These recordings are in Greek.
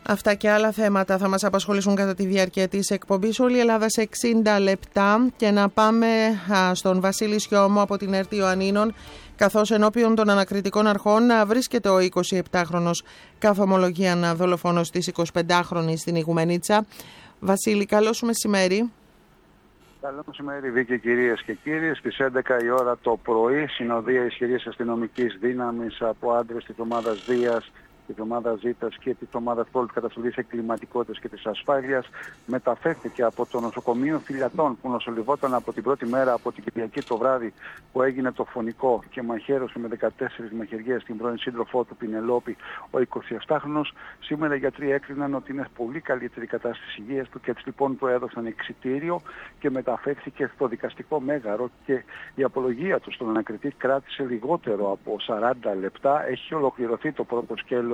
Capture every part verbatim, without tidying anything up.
Αυτά και άλλα θέματα θα μας απασχολήσουν κατά τη διάρκεια της εκπομπής. Όλη η Ελλάδα σε εξήντα λεπτά και να πάμε α, στον Βασίλη Σιώμο από την ΕΡΤ Ιωαννίνων, καθώς ενώπιον των ανακριτικών αρχών βρίσκεται ο εικοσιεπτάχρονος καθομολογίαν δολοφόνος της εικοσιπεντάχρονης στην Ιγουμενίτσα. Βασίλη, καλό σου μεσημέρι. Καλό μεσημέρι, Βίκη, κυρίες και κύριοι. Στις έντεκα η ώρα το πρωί, συνοδεία ισχυρής αστυνομικής δύναμης από άντρες της ομάδας Δίας, τη ομάδα Ζήτας και τη ομάδα Πόλης Καταστολής Εγκληματικότητας και της Ασφάλειας, μεταφέρθηκε από το νοσοκομείο Φιλιατών που νοσηλευόταν από την πρώτη μέρα, από την Κυριακή το βράδυ που έγινε το φωνικό και μαχαίρωσε με δεκατέσσερις μαχαιριές την πρώην σύντροφό του Πινελόπη, ο εικοσιεπτάχρονος. Σήμερα οι γιατροί έκριναν ότι είναι πολύ καλύτερη κατάσταση υγείας του και έτσι λοιπόν του έδωσαν εξιτήριο και μεταφέρθηκε στο δικαστικό μέγαρο και η απολογία του στον ανακριτή κράτησε λιγότερο από σαράντα λεπτά. Έχει ολοκληρωθεί το πρώτο σκέλος,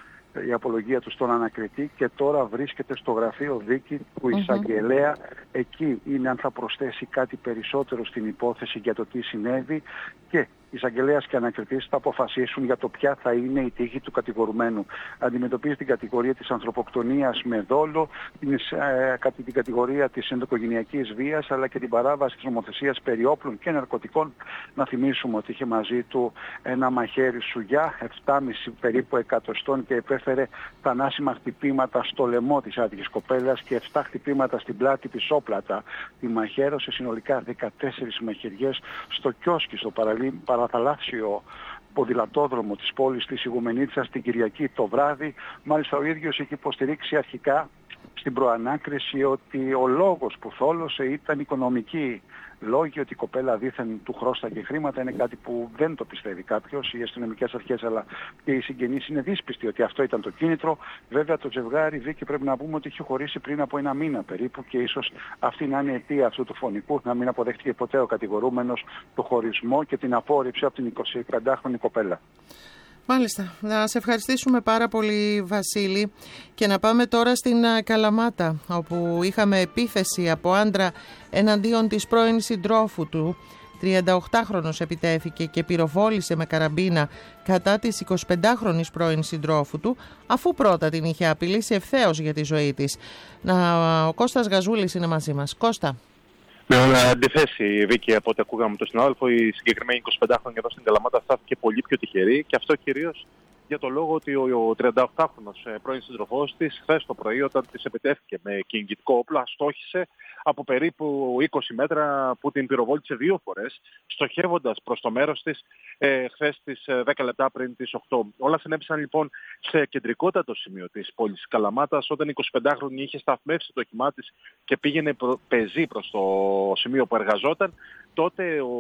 η απολογία του στον ανακριτή, και τώρα βρίσκεται στο γραφείο δίκη του εισαγγελέα. Εκεί είναι αν θα προσθέσει κάτι περισσότερο στην υπόθεση για το τι συνέβη, και εισαγγελέας και ανακριτής θα αποφασίσουν για το ποια θα είναι η τύχη του κατηγορουμένου. Αντιμετωπίζει την κατηγορία της ανθρωποκτονίας με δόλο, την, ε, την κατηγορία της ενδοοικογενειακής βίας, αλλά και την παράβαση της νομοθεσίας περί όπλων και ναρκωτικών. Να θυμίσουμε ότι είχε μαζί του ένα μαχαίρι σουγιά επτά κόμμα πέντε περίπου εκατοστών και επέφερε θανάσιμα χτυπήματα στο λαιμό της άτυχης κοπέλας και επτά χτυπήματα στην πλάτη πισόπλατα. Τη μαχαίρωσε συνολικά δεκατέσσερις μαχαιριές στο κιόσκι, στο παραλί, παραθαλάσσιο ποδηλατόδρομο της πόλης της Ιγουμενίτσας την Κυριακή το βράδυ. Μάλιστα ο ίδιος έχει υποστηρίξει αρχικά στην προανάκριση ότι ο λόγος που θόλωσε ήταν οικονομική. Λόγοι ότι η κοπέλα δήθεν του χρώσταγε χρήματα είναι κάτι που δεν το πιστεύει κάποιος. Οι αστυνομικές αρχές αλλά και οι συγγενείς είναι δύσπιστοι ότι αυτό ήταν το κίνητρο. Βέβαια το ζευγάρι Βίκη πρέπει να πούμε ότι είχε χωρίσει πριν από ένα μήνα περίπου και ίσως αυτή να είναι η αιτία αυτού του φωνικού, να μην αποδέχτηκε ποτέ ο κατηγορούμενος το χωρισμό και την απόρριψη από την εικοσιπεντάχρονη κοπέλα. Μάλιστα. Να σε ευχαριστήσουμε πάρα πολύ, Βασίλη, και να πάμε τώρα στην Καλαμάτα, όπου είχαμε επίθεση από άντρα εναντίον της πρώην συντρόφου του. τριανταοκτάχρονος επιτέθηκε και πυροβόλησε με καραμπίνα κατά της εικοσιπεντάχρονης πρώην συντρόφου του, αφού πρώτα την είχε απειλήσει ευθέως για τη ζωή της. Να, ο Κώστας Γαζούλης είναι μαζί μας. Κώστα. Με αντιθέσει, Βίκη, από ό,τι ακούγαμε τον συνάδελφο, η συγκεκριμένη εικοσιπεντάχρονη εδώ στην Καλαμάτα στάθηκε πολύ πιο τυχερή, και αυτό κυρίως για το λόγο ότι ο τριανταοκτάχρονος πρώην σύντροφός της χθες το πρωί, όταν της επιτέθηκε με κυνηγητικό όπλο, αστόχησε από περίπου είκοσι μέτρα που την πυροβόλησε δύο φορές, στοχεύοντας προς το μέρος της ε, χθες τις δέκα λεπτά πριν τις οκτώ. Όλα συνέβησαν λοιπόν σε κεντρικότατο σημείο της πόλης Καλαμάτας, όταν η εικοσιπεντάχρονη είχε σταθμεύσει το όχημά της και πήγαινε προ, πεζή προς το σημείο που εργαζόταν. Τότε ο,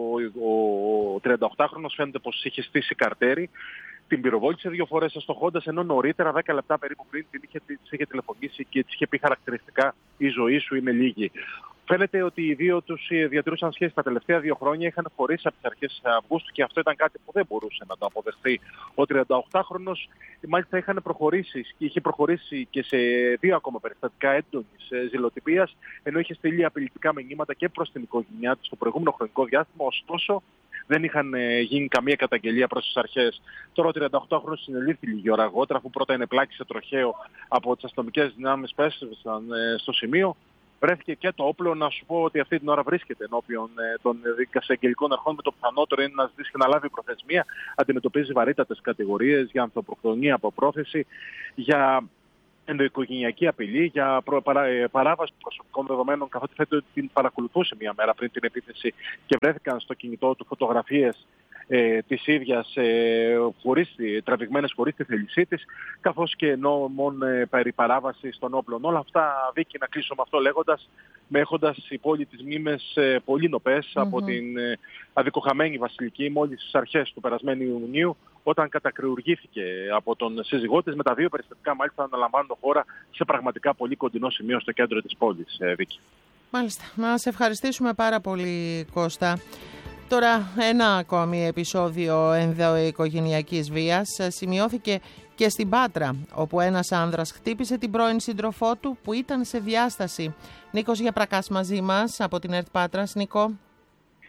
ο, ο τριανταοκτάχρονος φαίνεται πως είχε στήσει καρτέρι. Την πυροβόλησε δύο φορές αστοχώντας, ενώ νωρίτερα, δέκα λεπτά περίπου πριν, την είχε, της είχε τηλεφωνήσει και της είχε πει χαρακτηριστικά «Η ζωή σου είναι λίγη». Φαίνεται ότι οι δύο τους διατηρούσαν σχέση τα τελευταία δύο χρόνια, είχαν χωρίσει από τις αρχές Αυγούστου και αυτό ήταν κάτι που δεν μπορούσε να το αποδεχθεί. Ο τριανταοκτάχρονος μάλιστα είχαν προχωρήσει, είχε προχωρήσει και σε δύο ακόμα περιστατικά έντονης ζηλοτυπίας, ενώ είχε στείλει απειλητικά μηνύματα και προς την οικογένειά της στο προηγούμενο χρονικό διάστημα, ωστόσο δεν είχαν γίνει καμία καταγγελία προς τις αρχές. Τώρα ο τριανταοκτάχρονος συνελήφθη λίγη ώρα αργότερα, αφού πρώτα ενεπλάκησε τροχαίο από τις αστυνομικές δυνάμεις που έσβησαν στο σημείο. Βρέθηκε και το όπλο. Να σου πω ότι αυτή την ώρα βρίσκεται ενώπιον των δικαστικών αρχών, με το πιθανότερο είναι να ζητήσει και να λάβει προθεσμία. Αντιμετωπίζει βαρύτατες κατηγορίες για ανθρωποκτονία από πρόθεση, για ενδοοικογενειακή απειλή, για προ, παρά, παράβαση προσωπικών δεδομένων, καθότι φαίνεται ότι την παρακολουθούσε μία μέρα πριν την επίθεση και βρέθηκαν στο κινητό του φωτογραφίες ε, της ίδιας ε, χωρίς, τραβηγμένες χωρίς τη θέλησή της, καθώς και νόμων ε, περί παράβασης των όπλων. Όλα αυτά, Βίκη, να κλείσω με αυτό λέγοντας, με έχοντας η πόλη της μνήμες ε, πολύ νοπές mm-hmm. από την ε, αδικοχαμένη Βασιλική μόλις στις αρχές του περασμένου Ιουνίου, όταν κατακριουργήθηκε από τον σύζυγό της, με τα δύο περιστατικά μάλιστα να αναλαμβάνουν χώρα σε πραγματικά πολύ κοντινό σημείο στο κέντρο της πόλης, ε, Βίκη. Μάλιστα. Να σε ευχαριστήσουμε πάρα πολύ, Κώστα. Τώρα ένα ακόμη επεισόδιο ενδοοικογενειακής βίας σημειώθηκε και στην Πάτρα, όπου ένας άνδρας χτύπησε την πρώην σύντροφό του που ήταν σε διάσταση. Νίκος Γιαπρακάς μαζί μας από την ΕΡΤ Πάτρας. Νίκο.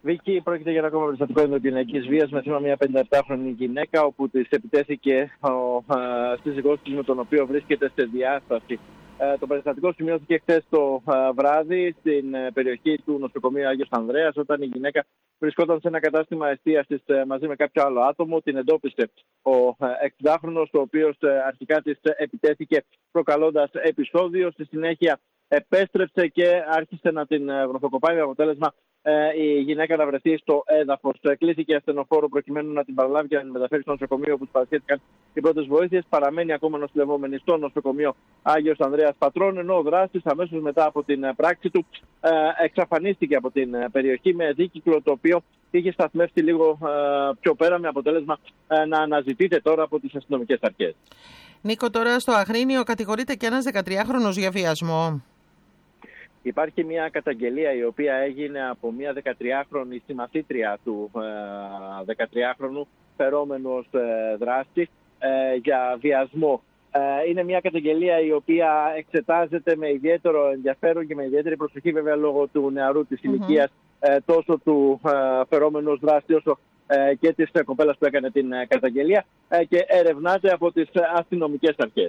Βίκυ, πρόκειται για ένα ακόμα περιστατικό ενδοοικογενειακής βίας με θύμα μια πενηνταεπτάχρονη γυναίκα, όπου της επιτέθηκε ο σύζυγός της με τον οποίο βρίσκεται σε διάσταση. Ε, το περιστατικό σημειώθηκε χθες το ε, βράδυ στην ε, περιοχή του νοσοκομείου Άγιος Ανδρέας, όταν η γυναίκα βρισκόταν σε ένα κατάστημα εστίασης ε, μαζί με κάποιο άλλο άτομο. Την εντόπισε ο ε, εξηντάχρονος, ο οποίος ε, αρχικά της επιτέθηκε προκαλώντας επεισόδιο. Στη συνέχεια επέστρεψε και άρχισε να την βροχοκοπάει, με αποτέλεσμα ε, η γυναίκα να βρεθεί στο έδαφος. Κλήθηκε ασθενοφόρο προκειμένου να την παραλάβει και να την μεταφέρει στο νοσοκομείο, όπου παρασχέθηκαν οι πρώτες βοήθειες. Παραμένει ακόμα νοσηλευόμενη στο νοσοκομείο Άγιος Ανδρέας Πατρών, ενώ ο δράστης αμέσως μετά από την πράξη του ε, εξαφανίστηκε από την περιοχή με δίκυκλο, το οποίο είχε σταθμεύσει λίγο ε, πιο πέρα, με αποτέλεσμα ε, να αναζητείται τώρα από τις αστυνομικές αρχές. Νίκο, τώρα στο Αγρίνιο κατηγορείται και ένας δεκατριάχρονος για βιασμό. Υπάρχει μια καταγγελία η οποία έγινε από μια δεκατριάχρονη συμμαθήτρια του ε, δεκατριάχρονου φερόμενου ως ε, δράστη ε, για βιασμό. Ε, είναι μια καταγγελία η οποία εξετάζεται με ιδιαίτερο ενδιαφέρον και με ιδιαίτερη προσοχή, βέβαια, λόγω του νεαρού της mm-hmm. ηλικίας ε, τόσο του ε, φερόμενου ως δράστη όσο ε, και της ε, κοπέλας που έκανε την ε, καταγγελία ε, και ερευνάται από τις ε, αστυνομικές αρχές.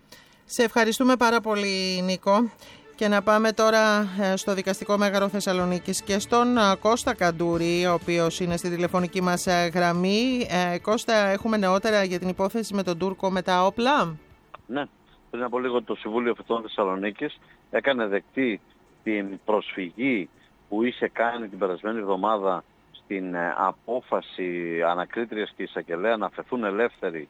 Σε ευχαριστούμε πάρα πολύ, Νίκο. Και να πάμε τώρα στο Δικαστικό Μέγαρο Θεσσαλονίκης και στον Κώστα Καντούρη, ο οποίος είναι στη τηλεφωνική μας γραμμή. Ε, Κώστα, έχουμε νεότερα για την υπόθεση με τον Τούρκο με τα όπλα? Ναι, πριν από λίγο το Συμβούλιο Φετών Θεσσαλονίκης έκανε δεκτή την προσφυγή που είχε κάνει την περασμένη εβδομάδα στην απόφαση ανακρίτριας και εισαγγελέα να αφαιθούν ελεύθεροι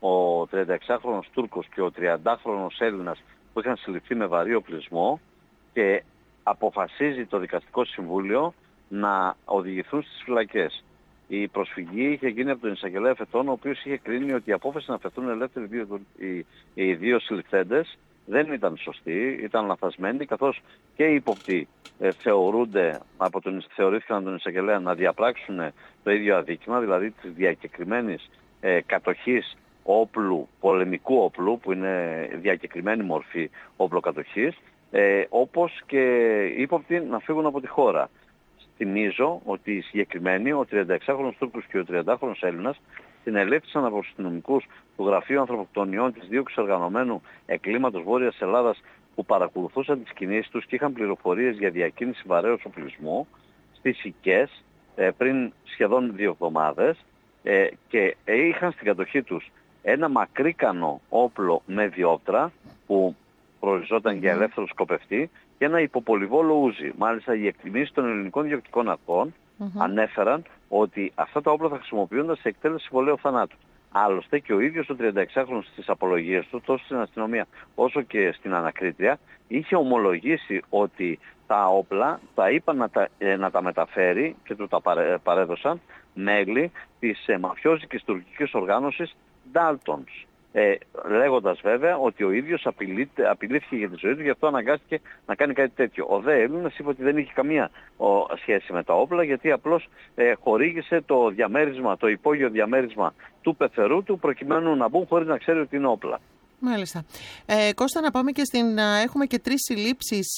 ο τριανταεξάχρονος Τούρκος και ο τριαντάχρονος Έλληνας που είχαν συλληφθεί με βαρύ οπλισμό, και αποφασίζει το Δικαστικό Συμβούλιο να οδηγηθούν στις φυλακές. Η προσφυγή είχε γίνει από τον εισαγγελέα Φετών, ο οποίος είχε κρίνει ότι η απόφαση να αφαιθούν ελεύθεροι δύο, οι, οι δύο συλληφθέντες δεν ήταν σωστή, ήταν λαθασμένη, καθώς και οι ύποπτοι ε, θεωρούνται, από τον, θεωρήθηκαν από τον εισαγγελέα να διαπράξουν το ίδιο αδίκημα, δηλαδή της διακεκριμένης ε, κατοχής όπλου, πολεμικού όπλου, που είναι διακεκριμένη μορφή όπλο-κατοχής, ε, όπως και οι ύποπτοι να φύγουν από τη χώρα. Θυμίζω ότι οι συγκεκριμένοι, ο τριανταεξάχρονος Τούρκος και ο τριαντάχρονος Έλληνας, συνελήφθησαν από αστυνομικούς του Γραφείου Ανθρωποκτονιών της Δίωξης Οργανωμένου Εγκλήματος Βόρειας Ελλάδας, που παρακολουθούσαν τις κινήσεις τους και είχαν πληροφορίες για διακίνηση βαρέως οπλισμού στις Οικές ε, πριν σχεδόν δύο εβδομάδες, ε, και είχαν στην κατοχή τους ένα μακρύκανο όπλο με διόπτρα που προοριζόταν mm-hmm. για ελεύθερο σκοπευτή και ένα υποπολιβόλο ούζι. Μάλιστα, οι εκτιμήσεις των ελληνικών διοικητικών αρχών mm-hmm. ανέφεραν ότι αυτά τα όπλα θα χρησιμοποιούνται σε εκτέλεση συμβολαίου θανάτου. Άλλωστε και ο ίδιος ο τριανταεξάχρονος στις απολογίες του, τόσο στην αστυνομία όσο και στην ανακρίτρια, είχε ομολογήσει ότι τα όπλα τα είπαν να τα, ε, να τα μεταφέρει και του τα παρέ, παρέδωσαν μέλη της ε, μαφιόζικης τουρκικής οργάνωσης Daltons. Ε, λέγοντας βέβαια ότι ο ίδιος απειλήθηκε για τη ζωή του, γι' αυτό αναγκάστηκε να κάνει κάτι τέτοιο. Ο δε Έλληνας είπε ότι δεν είχε καμία ο, σχέση με τα όπλα, γιατί απλώς ε, χορήγησε το διαμέρισμα, το υπόγειο διαμέρισμα του πεθερού του, προκειμένου να μπουν χωρίς να ξέρει ότι είναι όπλα. Μάλιστα. Ε, Κώστα, να πάμε και στην... Έχουμε και τρεις συλλήψεις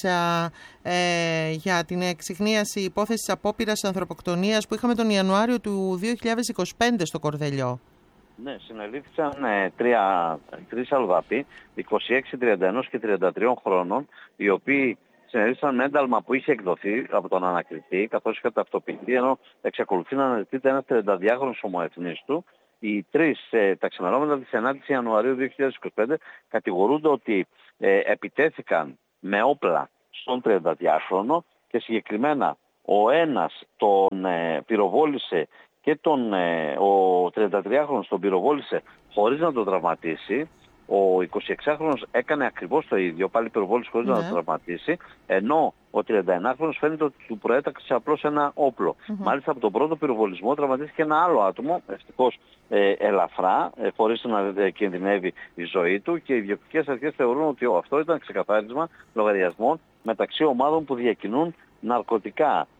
ε, για την εξιχνίαση υπόθεσης απόπειρας ανθρωποκτονίας που είχαμε τον Ιανουάριο του δύο χιλιάδες είκοσι πέντε στο Κορδελιό. Ναι, συνελήφθησαν ε, τρία, τρεις Αλβαποί, είκοσι έξι, τριάντα ένα και τριάντα τρία χρόνων, οι οποίοι συνελήφθησαν με ένταλμα που είχε εκδοθεί από τον ανακριτή, καθώς είχε ταυτοποιηθεί, ενώ εξακολουθεί να αναζητείται ένας τριανταδυάχρονος ομοεθνής του. Οι τρεις ε, τα ξημερώματα της ενάτης Ιανουαρίου δύο χιλιάδες είκοσι πέντε κατηγορούνται ότι ε, επιτέθηκαν με όπλα στον τριανταδυάχρονο και συγκεκριμένα ο ένας τον ε, πυροβόλησε και τον, ε, ο τριαντατριάχρονος τον πυροβόλησε χωρίς να τον τραυματίσει. Ο εικοσιεξάχρονος έκανε ακριβώς το ίδιο, πάλι πυροβόλησε χωρίς ναι. να τον τραυματίσει, ενώ ο τριανταενάχρονος φαίνεται ότι του προέταξε απλώς ένα όπλο. Mm-hmm. Μάλιστα από τον πρώτο πυροβολισμό τραυματίστηκε ένα άλλο άτομο, ευτυχώς ε, ελαφρά, ε, χωρίς να ε, κινδυνεύει η ζωή του, και οι διοικητικές αρχές θεωρούν ότι αυτό ήταν ξεκαθάρισμα λογαριασμών μεταξύ ομάδων που διακινούν ναρκωτικά.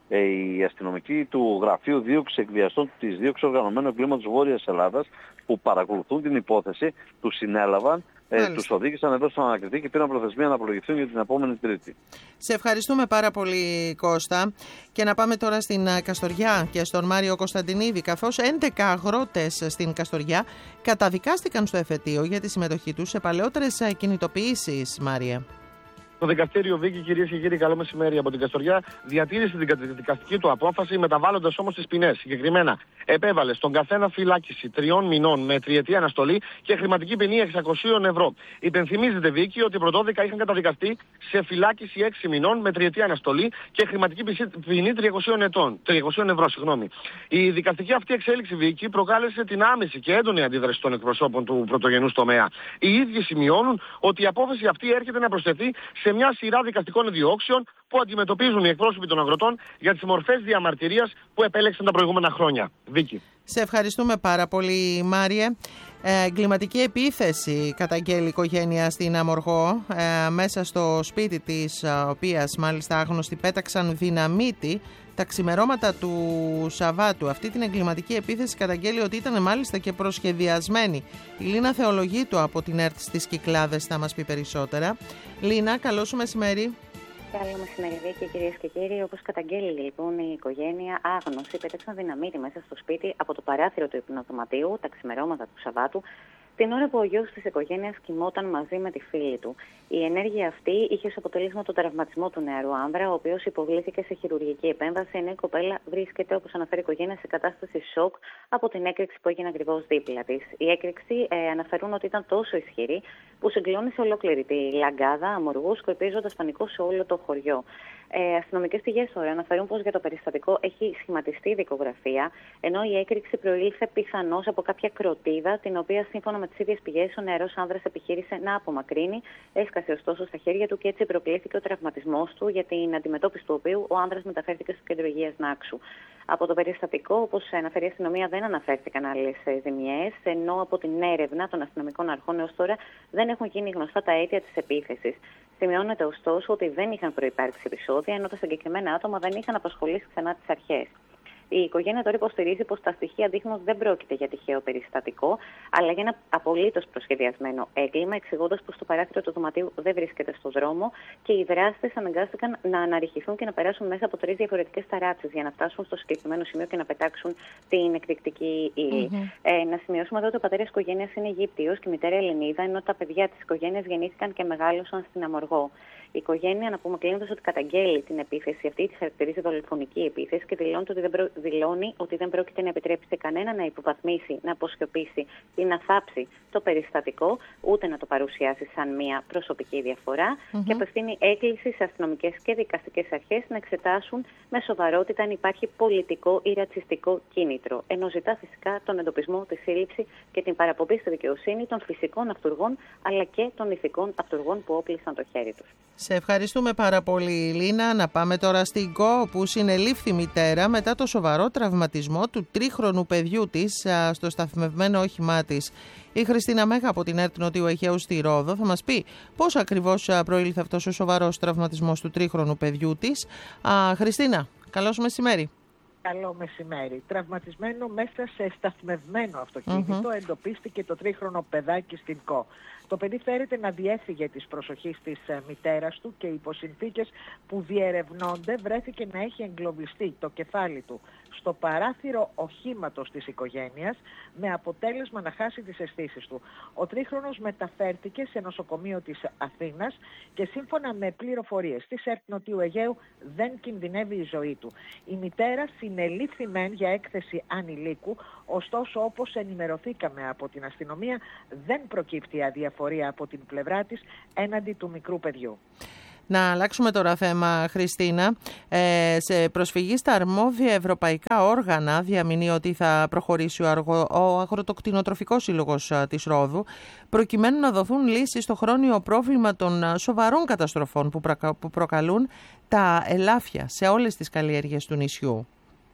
ε, οι αστυνομικοί του Γραφείου Δίωξης Εκβιαστών της Δίωξης Οργανωμένου Εγκλήματος Βόρειας Ελλάδας που παρακολουθούν την υπόθεση, τους συνέλαβαν, ε, τους οδήγησαν εδώ στον ανακριτή και πήραν προθεσμία να απολογηθούν για την επόμενη Τρίτη. Σε ευχαριστούμε πάρα πολύ, Κώστα. Και να πάμε τώρα στην Καστοριά και στον Μάριο Κωνσταντινίδη, καθώς έντεκα αγρότες στην Καστοριά καταδικάστηκαν στο εφετείο για τη συμμετοχή τους σε παλαιότερες κινητοποιήσεις, Μάρια. Το δικαστήριο Βίκη, κυρίες και κύριοι, καλό μεσημέρι από την Καστοριά, διατήρησε την δικαστική του απόφαση, μεταβάλλοντας όμως τις ποινές. Συγκεκριμένα, επέβαλε στον καθένα φυλάκιση τριών μηνών με τριετή αναστολή και χρηματική ποινή εξακόσια ευρώ. Υπενθυμίζεται, Βίκη, ότι πρωτόδικα είχαν καταδικαστεί σε φυλάκιση έξι μηνών με τριετή αναστολή και χρηματική ποινή τριακόσια ευρώ. Συγγνώμη. Η δικαστική αυτή εξέλιξη, Βίκη, προκάλεσε την άμεση και έντονη αντίδραση των εκπροσώπων του πρωτογενούς τομέα. Οι ίδιοι σημειώνουν ότι η απόφαση αυτή έρχεται να προσθεθεί σε μια σειρά δικαστικών διώξεων που αντιμετωπίζουν οι εκπρόσωποι των αγροτών για τις μορφές διαμαρτυρίας που επέλεξαν τα προηγούμενα χρόνια. Βίκη. Σε ευχαριστούμε πάρα πολύ, Μάριε. Ε, εγκληματική επίθεση καταγγέλει η οικογένεια στην Αμοργό. Ε, μέσα στο σπίτι της, οποίας μάλιστα άγνωστοι πέταξαν δυναμίτη τα ξημερώματα του Σαββάτου. Αυτή την εγκληματική επίθεση καταγγέλει ότι ήταν μάλιστα και προσχεδιασμένη. Η Λίνα Θεολογίτου από την ΕΡΤ στις Κυκλάδες θα μας πει περισσότερα. Λίνα, καλό σου μεσημέρι. Καλό μεσημέρι, και κυρίες και κύριοι. Όπως καταγγέλει λοιπόν η οικογένεια, άγνωστοι πέταξαν δυναμίτη μέσα στο σπίτι από το παράθυρο του υπνοδωματίου τα ξημερώματα του Σαββάτου, την ώρα που ο γιος της οικογένειας κοιμόταν μαζί με τη φίλη του. Η ενέργεια αυτή είχε ως αποτέλεσμα τον τραυματισμό του νεαρού άνδρα, ο οποίος υποβλήθηκε σε χειρουργική επέμβαση, ενώ η κοπέλα βρίσκεται, όπως αναφέρει η οικογένεια, σε κατάσταση σοκ από την έκρηξη που έγινε ακριβώς δίπλα της. Η έκρηξη ε, αναφέρουν ότι ήταν τόσο ισχυρή που συγκλώνησε ολόκληρη τη λαγκάδα Αμοργού, σκορπίζοντας πανικό σε όλο το χωριό. Ε, αστυνομικές πηγές τώρα αναφέρουν πως για το περιστατικό έχει σχηματιστεί δικογραφία, ενώ η έκρηξη προήλθε πιθανώς από κάποια κροτίδα, την οποία σύμφωνα με τις ίδιες πηγές ο νεαρός άνδρας επιχείρησε να απομακρύνει, έσκασε ωστόσο στα χέρια του και έτσι προκλήθηκε ο τραυματισμός του, για την αντιμετώπιση του οποίου ο άνδρας μεταφέρθηκε στο κέντρο υγείας Νάξου. Από το περιστατικό, όπως αναφέρει η αστυνομία, δεν αναφέρθηκαν άλλες ζημιές, ενώ από την έρευνα των αστυνομικών αρχών έως τώρα δεν έχουν γίνει γνωστά τα αίτια της επίθεσης. Σημειώνεται ωστόσο ότι δεν είχαν προϋπάρξει επεισόδια, ενώ τα συγκεκριμένα άτομα δεν είχαν απασχολήσει ξανά τις αρχές. Η οικογένεια τώρα υποστηρίζει πως τα στοιχεία δείχνουν δεν πρόκειται για τυχαίο περιστατικό, αλλά για ένα απολύτως προσχεδιασμένο έγκλημα, εξηγώντας πως το παράθυρο του δωματίου δεν βρίσκεται στο δρόμο και οι δράστες αναγκάστηκαν να αναρριχηθούν και να περάσουν μέσα από τρεις διαφορετικές ταράτσες για να φτάσουν στο συγκεκριμένο σημείο και να πετάξουν την εκρηκτική ύλη. Mm-hmm. Ε, να σημειώσουμε εδώ ότι ο πατέρας της οικογένειας είναι Αιγύπτιος και η μητέρα Ελληνίδα, ενώ τα παιδιά της οικογένειας γεννήθηκαν και μεγάλωσαν στην Αμοργό. Η οικογένεια, να πούμε κλείνοντας, ότι καταγγέλει την επίθεση αυτή, τη χαρακτηρίζει δολοφονική επίθεση και δηλώνει ότι, δεν προ... δηλώνει ότι δεν πρόκειται να επιτρέψει σε κανένα να υποβαθμίσει, να αποσιωπήσει ή να θάψει το περιστατικό, ούτε να το παρουσιάσει σαν μια προσωπική διαφορά, mm-hmm. και απευθύνει έκκληση σε αστυνομικές και δικαστικές αρχές να εξετάσουν με σοβαρότητα αν υπάρχει πολιτικό ή ρατσιστικό κίνητρο, ενώ ζητά φυσικά τον εντοπισμό, τη σύλληψη και την παραπομπή στη δικαιοσύνη των φυσικών αυτουργών αλλά και των ηθικών αυτουργών που όπλησαν το χέρι τους. Σε ευχαριστούμε πάρα πολύ, Λίνα. Να πάμε τώρα στην ΚΟ, που συνελήφθη μητέρα μετά το σοβαρό τραυματισμό του τρίχρονου παιδιού της στο σταθμευμένο όχημά της. Η Χριστίνα Μέγα από την ΕΡΤ Νοτιού Αιγαίου στη Ρόδο θα μας πει πώς ακριβώς προήλθε αυτός ο σοβαρός τραυματισμός του τρίχρονου παιδιού της. Α, Χριστίνα, καλώς μεσημέρι. Καλό μεσημέρι. Τραυματισμένο μέσα σε σταθμευμένο αυτοκίνητο mm-hmm. εντοπίστηκε το τρίχρονο παιδάκι στην ΚΟ. Το παιδί φέρεται να διέφυγε της προσοχής της μητέρας του και υπό συνθήκες που διερευνώνται βρέθηκε να έχει εγκλωβιστεί το κεφάλι του στο παράθυρο οχήματος της οικογένειας, με αποτέλεσμα να χάσει τις αισθήσεις του. Ο τρίχρονος μεταφέρθηκε σε νοσοκομείο της Αθήνας και σύμφωνα με πληροφορίες της ΕΡΤ Νοτιού Αιγαίου δεν κινδυνεύει η ζωή του. Η μητέρα συνελήφθη μεν για έκθεση ανηλίκου, ωστόσο όπως ενημερωθήκαμε από την αστυνομία δεν προκύπτει αδιαφορία από την πλευρά της έναντι του μικρού παιδιού. Να αλλάξουμε τώρα θέμα, Χριστίνα. Ε, σε προσφυγή στα αρμόδια ευρωπαϊκά όργανα διαμηνύει ότι θα προχωρήσει ο, αργο, ο Αγροτοκτηνοτροφικός Σύλλογος της Ρόδου, προκειμένου να δοθούν λύσεις στο χρόνιο πρόβλημα των σοβαρών καταστροφών που, προ, που προκαλούν τα ελάφια σε όλες τις καλλιέργειες του νησιού.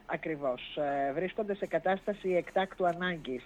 Ακριβώς. Ε, βρίσκονται σε κατάσταση εκτάκτου ανάγκης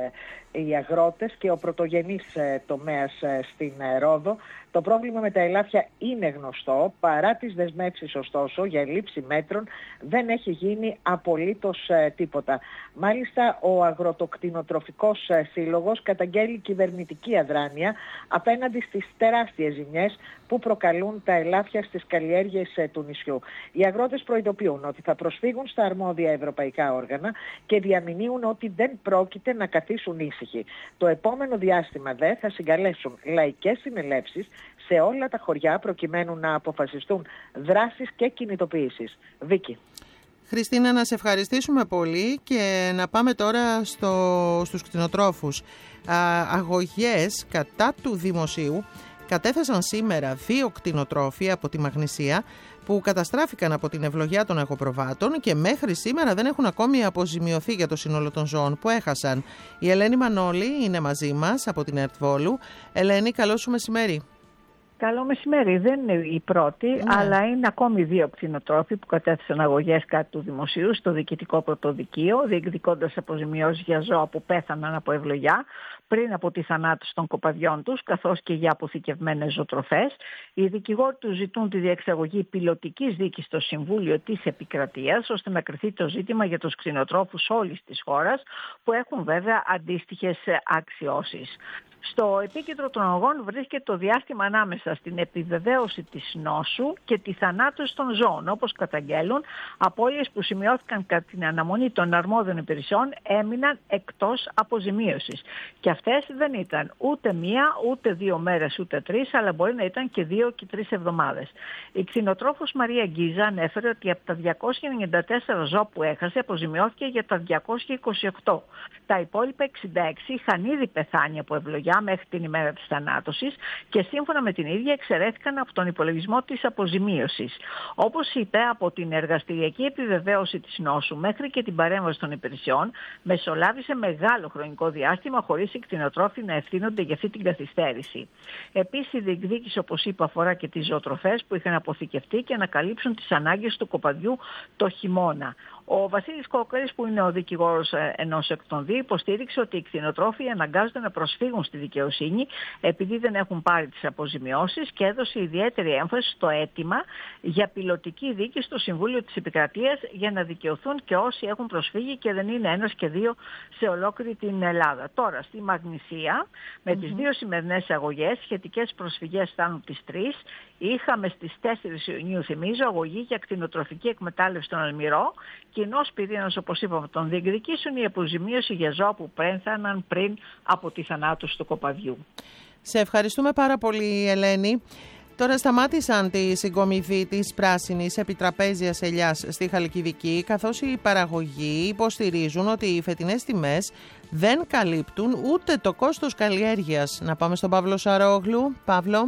ε, οι αγρότες και ο πρωτογενής ε, τομέας ε, στην ε, Ρόδο. Το πρόβλημα με τα ελάφια είναι γνωστό, παρά τις δεσμεύσεις ωστόσο για λήψη μέτρων δεν έχει γίνει απολύτως ε, τίποτα. Μάλιστα ο Αγροτοκτηνοτροφικός ε, Σύλλογος καταγγέλει κυβερνητική αδράνεια απέναντι στις τεράστιες ζημιές που προκαλούν τα ελάφια στις καλλιέργειες ε, του νησιού. Οι αγρότες προειδοποιούν ότι θα προσφύγουν στα αρμόδια ευρωπαϊκά όργανα και διαμηνύουν ότι δεν πρόκειται να καθίσουν ήσυχοι. Το επόμενο διάστημα δε θα συγκαλέσουν λαϊκές συνελεύσεις σε όλα τα χωριά προκειμένου να αποφασιστούν δράσεις και κινητοποιήσεις. Βίκη. Χριστίνα, να σε ευχαριστήσουμε πολύ και να πάμε τώρα στο, στους κτηνοτρόφους. Α, αγωγές κατά του δημοσίου κατέθεσαν σήμερα δύο κτηνοτρόφοι από τη Μαγνησία που καταστράφηκαν από την ευλογιά των εγωπροβάτων και μέχρι σήμερα δεν έχουν ακόμη αποζημιωθεί για το σύνολο των ζώων που έχασαν. Η Ελένη Μανώλη είναι μαζί μας από την ΕΡΤ Βόλου. Ελένη, καλό σου μεσημέρι. Καλό μεσημέρι. Δεν είναι η πρώτη, ναι. αλλά είναι ακόμη δύο κτηνοτρόφοι που κατέθεσαν αγωγές κατά του δημοσίου στο Διοικητικό Πρωτοδικείο, διεκδικώντας αποζημιώσεις για ζώα που πέθαναν από ευλογιά πριν από τη θανάτωση των κοπαδιών τους, καθώς και για αποθηκευμένες ζωοτροφές. Οι δικηγόροι τους ζητούν τη διεξαγωγή πιλωτικής δίκης στο Συμβούλιο της Επικρατείας, ώστε να κριθεί το ζήτημα για τους κτηνοτρόφους όλης της χώρας, που έχουν βέβαια αντίστοιχες αξιώσεις. Στο επίκεντρο των αγωγών βρίσκεται το διάστημα ανάμεσα στην επιβεβαίωση της νόσου και τη θανάτωση των ζώων. Όπως καταγγέλουν, απώλειες που σημειώθηκαν κατά την αναμονή των αρμόδιων υπηρεσιών έμειναν εκτός αποζημίωσης. Και αυτές δεν ήταν ούτε μία, ούτε δύο μέρες, ούτε τρεις, αλλά μπορεί να ήταν και δύο και τρεις εβδομάδες. Η κτηνοτρόφος Μαρία Γκίζα ανέφερε ότι από τα διακόσια ενενήντα τέσσερα ζώα που έχασε αποζημιώθηκε για τα διακόσια είκοσι οκτώ. Τα υπόλοιπα εξήντα έξι είχαν ήδη πεθάνει από ευλογιά μέχρι την ημέρα της θανάτωσης και σύμφωνα με την ίδια εξαιρέθηκαν από τον υπολογισμό της αποζημίωσης. Όπως είπε, από την εργαστηριακή επιβεβαίωση της νόσου μέχρι και την παρέμβαση των υπηρεσιών μεσολάβησε μεγάλο χρονικό διάστημα χωρίς οι κτηνοτρόφοι να ευθύνονται για αυτή την καθυστέρηση. Επίσης, η διεκδίκηση, όπως είπα, αφορά και τις ζωοτροφές που είχαν αποθηκευτεί και να καλύψουν τις ανάγκες του κοπαδιού το χειμώνα. Ο Βασίλης Κόκκαρης, που είναι ο δικηγόρος ενός εκ των δύο, υποστήριξε ότι οι κτηνοτρόφοι αναγκάζονται να προσφύγουν στη δικαιοσύνη επειδή δεν έχουν πάρει τις αποζημιώσεις και έδωσε ιδιαίτερη έμφαση στο αίτημα για πιλωτική δίκη στο Συμβούλιο της Επικρατείας για να δικαιωθούν και όσοι έχουν προσφύγει και δεν είναι ένας και δύο σε ολόκληρη την Ελλάδα. Τώρα, στη Μαγνησία, με mm-hmm. τις δύο σημερινές αγωγές, σχετικές προσφυγές φτάνουν τις τρεις. Είχαμε στις τέσσερις Ιουνίου, θυμίζω, αγωγή για κτηνοτροφική εκμετάλλευση στον Αλμυρό. Κοινός πυρήνας, όπως είπαμε, τον διεκδικήσουν η αποζημίωση για ζώα που πέθαναν πριν από τη θανάτωση του κοπαδιού. Σε ευχαριστούμε πάρα πολύ, Ελένη. Τώρα σταμάτησαν τη συγκομιδή της πράσινης επιτραπέζιας ελιάς στη Χαλκιδική, καθώς οι παραγωγοί υποστηρίζουν ότι οι φετινές τιμές δεν καλύπτουν ούτε το κόστος καλλιέργειας. Να πάμε στον Παύλο Σαρόγλου. Παύλο.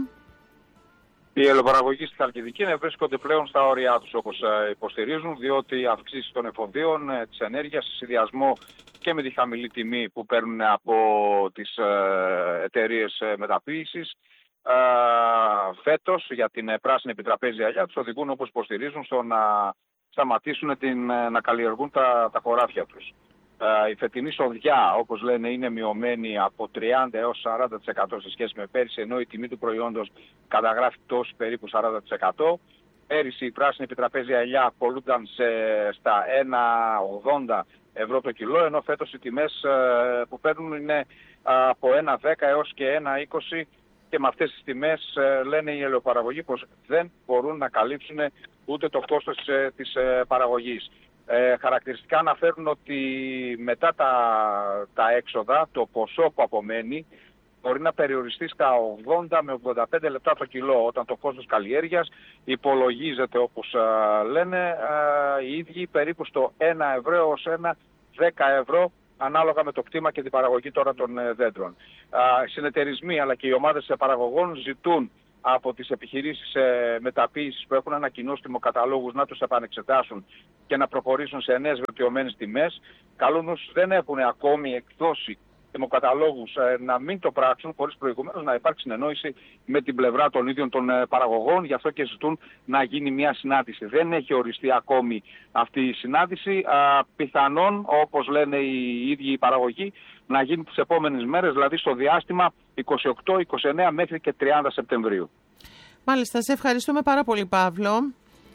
Οι ελαιοπαραγωγοί στη Χαλκιδική βρίσκονται πλέον στα όρια τους, όπως υποστηρίζουν, διότι οι αυξήσεις των εφοδιών, της ενέργειας, σε συνδυασμό και με τη χαμηλή τιμή που παίρνουν από τις εταιρείες μεταποίησης, φέτος για την πράσινη επιτραπέζια ελιά τους οδηγούν, όπως υποστηρίζουν, στο να σταματήσουν την, να καλλιεργούν τα, τα χωράφια τους. Uh, η φετινή σοδιά, όπως λένε, είναι μειωμένη από τριάντα έως σαράντα τοις εκατό σε σχέση με πέρυσι, ενώ η τιμή του προϊόντος καταγράφει τόσο περίπου σαράντα τοις εκατό. Πέρυσι η πράσινη επιτραπέζια ελιά απολούνταν σε, στα ένα ογδόντα ευρώ το κιλό, ενώ φέτος οι τιμές uh, που παίρνουν είναι uh, από ένα δέκα έως και ένα είκοσι, και με αυτές τις τιμές uh, λένε οι ελαιοπαραγωγοί πως δεν μπορούν να καλύψουν ούτε το κόστος της, της uh, παραγωγής. Ε, χαρακτηριστικά αναφέρουν ότι μετά τα, τα έξοδα, το ποσό που απομένει μπορεί να περιοριστεί στα ογδόντα με ογδόντα πέντε λεπτά το κιλό, όταν το κόστος καλλιέργειας υπολογίζεται, όπως α, λένε α, οι ίδιοι, περίπου στο ένα ευρώ έως ένα δέκα ευρώ, ανάλογα με το κτήμα και την παραγωγή τώρα των ε, δέντρων. Οι συνεταιρισμοί αλλά και οι ομάδες παραγωγών ζητούν από τις επιχειρήσεις ε, μεταποίησης που έχουν ανακοινώσει τιμοκαταλόγους να τους επανεξετάσουν και να προχωρήσουν σε νέες βελτιωμένες τιμές. Καλούν όσους δεν έχουν ακόμη εκδώσει αιμοκαταλόγους ε, να μην το πράξουν χωρίς προηγουμένως να υπάρξει συνεννόηση με την πλευρά των ίδιων των ε, παραγωγών. Γι' αυτό και ζητούν να γίνει μια συνάντηση. Δεν έχει οριστεί ακόμη αυτή η συνάντηση. Α, πιθανόν, όπως λένε οι ίδιοι οι παραγωγοί, να γίνει τις επόμενες μέρες, δηλαδή στο διάστημα είκοσι οκτώ, είκοσι εννέα μέχρι και τριάντα Σεπτεμβρίου. Μάλιστα, σε ευχαριστούμε πάρα πολύ, Παύλο.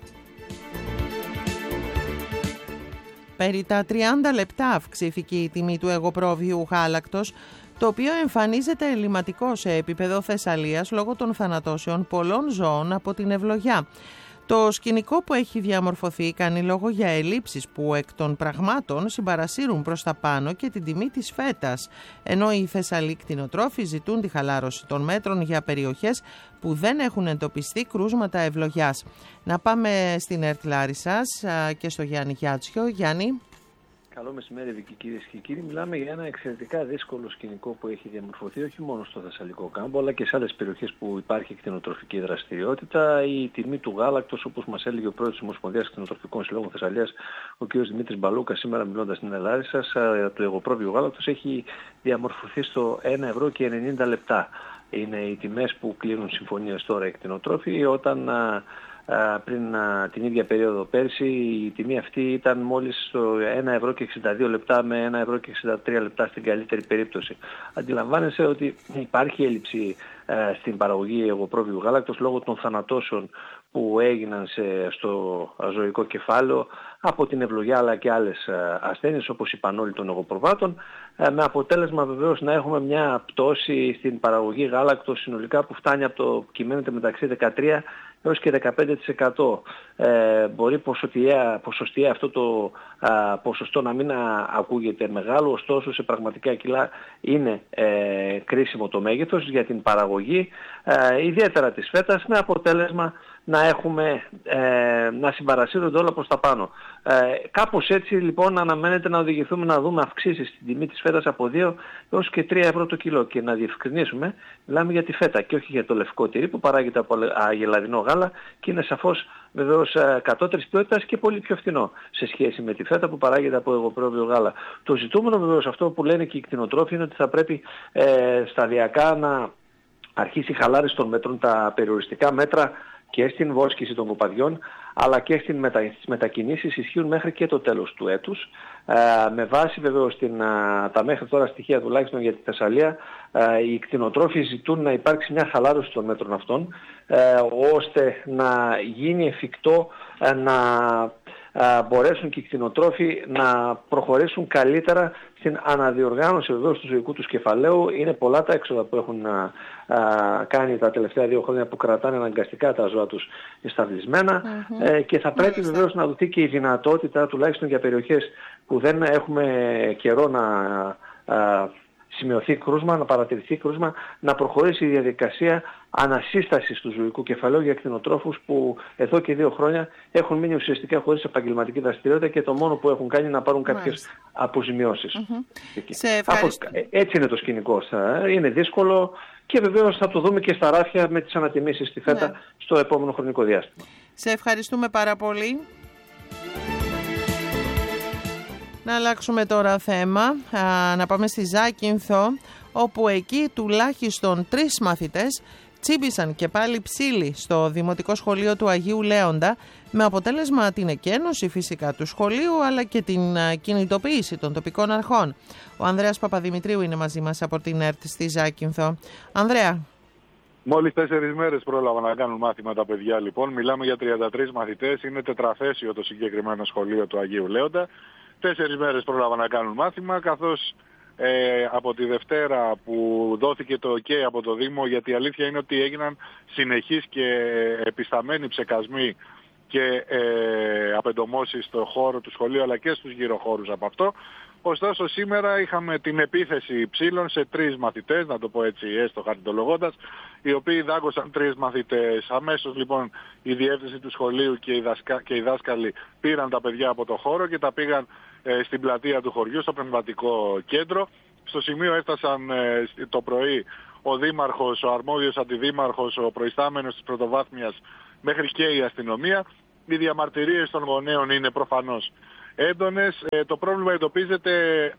Περί τα τριάντα λεπτά αυξήθηκε η τιμή του εγωπρόβιου γάλακτος, το οποίο εμφανίζεται ελληματικό σε επίπεδο Θεσσαλίας λόγω των θανατώσεων πολλών ζώων από την ευλογιά. Το σκηνικό που έχει διαμορφωθεί κάνει λόγο για ελλείψεις που εκ των πραγμάτων συμπαρασύρουν προς τα πάνω και την τιμή της φέτας, ενώ οι Θεσσαλοί κτηνοτρόφοι ζητούν τη χαλάρωση των μέτρων για περιοχές που δεν έχουν εντοπιστεί κρούσματα ευλογιάς. Να πάμε στην ΕΡΤ Λάρισσας και στο Γιάννη Γιάτσιο. Γιάννη. Καλό μεσημέρι, Βίκη, κυρίες και κύριοι. Μιλάμε για ένα εξαιρετικά δύσκολο σκηνικό που έχει διαμορφωθεί όχι μόνο στο Θεσσαλικό κάμπο, αλλά και σε άλλες περιοχές που υπάρχει κτηνοτροφική δραστηριότητα. Η τιμή του γάλακτος, όπως μας έλεγε ο πρόεδρος της Ομοσπονδίας Κτηνοτροφικών Συλλόγων Θεσσαλίας, ο κ. Δημήτρης Μπαλούκας, σήμερα μιλώντας στην Λάρισα, του εγωπρόβιου γάλακτος έχει διαμορφωθεί στο ένα ευρώ και ενενήντα λεπτά. Είναι οι τιμές που κλείνουν συμφωνίες τώρα οι κτηνοτρόφοι, όταν πριν την ίδια περίοδο πέρσι η τιμή αυτή ήταν μόλις στο ένα ευρώ και εξήντα δύο λεπτά με ένα ευρώ και εξήντα τρία λεπτά στην καλύτερη περίπτωση. Αντιλαμβάνεσαι ότι υπάρχει έλλειψη ε, στην παραγωγή εγωπρόβιου γάλακτος λόγω των θανατώσεων που έγιναν σε, στο ζωικό κεφάλαιο από την ευλογιά αλλά και άλλες ασθένειες όπως η πανόλη των εγωπροβάτων, ε, με αποτέλεσμα βεβαίως να έχουμε μια πτώση στην παραγωγή γάλακτος συνολικά που φτάνει από το κυμαίνεται μεταξύ δεκατρία έως και δεκαπέντε τοις εκατό. Ε, μπορεί ποσοστιαία, ποσοστιαία αυτό το α, ποσοστό να μην α, ακούγεται μεγάλο, ωστόσο σε πραγματικά κιλά είναι ε, κρίσιμο το μέγεθος για την παραγωγή, ε, ιδιαίτερα της φέτας, με αποτέλεσμα να έχουμε, ε, να συμπαρασύρονται όλα προς τα πάνω. Ε, κάπως έτσι λοιπόν αναμένεται να οδηγηθούμε να δούμε αυξήσεις στην τιμή της φέτας από δύο έως και τρία ευρώ το κιλό, και να διευκρινίσουμε, μιλάμε για τη φέτα και όχι για το λευκό τυρί που παράγεται από αγελαδινό γάλα και είναι σαφώς βεβαίως κατώτερης ποιότητας και πολύ πιο φθηνό σε σχέση με τη φέτα που παράγεται από εγωπρόβιο γάλα. Το ζητούμενο βεβαίως, αυτό που λένε και οι κτηνοτρόφοι, είναι ότι θα πρέπει ε, σταδιακά να αρχίσει η χαλάρωση των μέτρων, τα περιοριστικά μέτρα και στην βόσκηση των κοπαδιών αλλά και στις μετα... μετακινήσεις ισχύουν μέχρι και το τέλος του έτους. Ε, με βάση βεβαίως την, α, τα μέχρι τώρα στοιχεία τουλάχιστον για τη Θεσσαλία, ε, οι κτηνοτρόφοι ζητούν να υπάρξει μια χαλάρωση των μέτρων αυτών, ε, ώστε να γίνει εφικτό ε, να ε, μπορέσουν και οι κτηνοτρόφοι να προχωρήσουν καλύτερα στην αναδιοργάνωση βεβαίως του ζωικού τους κεφαλαίου. Είναι πολλά τα έξοδα που έχουν α, α, κάνει τα τελευταία δύο χρόνια που κρατάνε αναγκαστικά τα ζώα τους εσταυλισμένα, mm-hmm. ε, και θα πρέπει βεβαίως να δοθεί και η δυνατότητα, τουλάχιστον για περιοχές που δεν έχουμε καιρό να α, σημειωθεί κρούσμα, να παρατηρηθεί κρούσμα, να προχωρήσει η διαδικασία ανασύστασης του ζωικού κεφαλαίου για κτηνοτρόφους που εδώ και δύο χρόνια έχουν μείνει ουσιαστικά χωρίς επαγγελματική δραστηριότητα και το μόνο που έχουν κάνει είναι να πάρουν κάποιες Μάλιστα. αποζημιώσεις. Mm-hmm. Από, έτσι είναι το σκηνικό. Είναι δύσκολο και βεβαίως θα το δούμε και στα ράφια με τις ανατιμήσεις στη φέτα ναι. στο επόμενο χρονικό διάστημα. Σε ευχαριστούμε πάρα πολύ. Να αλλάξουμε τώρα θέμα, α, να πάμε στη Ζάκυνθο, όπου εκεί τουλάχιστον τρεις μαθητές τσίμπησαν και πάλι ψήλοι στο Δημοτικό Σχολείο του Αγίου Λέοντα, με αποτέλεσμα την εκένωση φυσικά του σχολείου αλλά και την α, κινητοποίηση των τοπικών αρχών. Ο Ανδρέας Παπαδημητρίου είναι μαζί μας από την ΕΡΤ στη Ζάκυνθο. Ανδρέα. Μόλις τέσσερις μέρες πρόλαβα να κάνουν μάθημα τα παιδιά λοιπόν. Μιλάμε για τριάντα τρεις μαθητές, είναι τετραθέσιο το συγκεκριμένο σχολείο του Αγίου Λέοντα. Τέσσερις μέρες πρόλαβα να κάνουν μάθημα, καθώς ε, από τη Δευτέρα που δόθηκε το OK από το Δήμο, γιατί η αλήθεια είναι ότι έγιναν συνεχείς και επισταμένοι ψεκασμοί και ε, απεντομώσεις στο χώρο του σχολείου αλλά και στους γύρω χώρους από αυτό. Ωστόσο σήμερα είχαμε την επίθεση ψήλων σε τρεις μαθητές, να το πω έτσι έστω χαρτολογώντας, οι οποίοι δάγκωσαν τρεις μαθητές. Αμέσως λοιπόν η διεύθυνση του σχολείου και οι, δασκα... και οι δάσκαλοι πήραν τα παιδιά από το χώρο και τα πήγαν ε, στην πλατεία του χωριού, στο πνευματικό κέντρο. Στο σημείο έφτασαν ε, το πρωί ο δήμαρχος, ο αρμόδιος αντιδήμαρχος, ο προϊστάμενος της πρωτοβάθμιας μέχρι και η αστυνομία. Οι διαμαρτυρίες των γονέων είναι προφανώς έντονες. Ε, το πρόβλημα εντοπίζεται